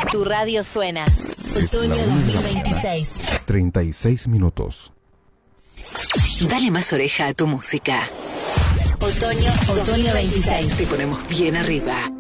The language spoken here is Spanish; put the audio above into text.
Tu radio suena. Otoño 2026. 36 minutos. Dale más oreja a tu música. Otoño 26. Te ponemos bien arriba.